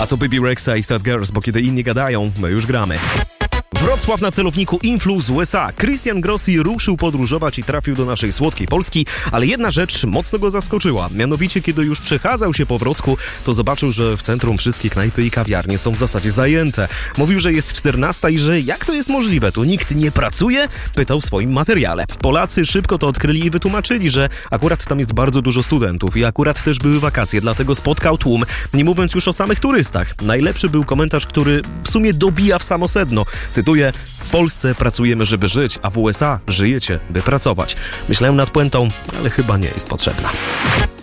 to Baby Rexha i Sad Girls, bo kiedy inni gadają, my już gramy. Wrocław na celowniku influ z USA. Christian Grossi ruszył podróżować i trafił do naszej słodkiej Polski, ale jedna rzecz mocno go zaskoczyła. Mianowicie, kiedy już przechadzał się po Wrocku, to zobaczył, że w centrum wszystkie knajpy i kawiarnie są w zasadzie zajęte. Mówił, że jest 14 i że jak to jest możliwe, tu nikt nie pracuje? Pytał w swoim materiale. Polacy szybko to odkryli i wytłumaczyli, że akurat tam jest bardzo dużo studentów i akurat też były wakacje, dlatego spotkał tłum, nie mówiąc już o samych turystach. Najlepszy był komentarz, który w sumie dobija w samo sedno. Cytuję: w Polsce pracujemy, żeby żyć, a w USA żyjecie, by pracować. Myślałem nad puentą, ale chyba nie jest potrzebna.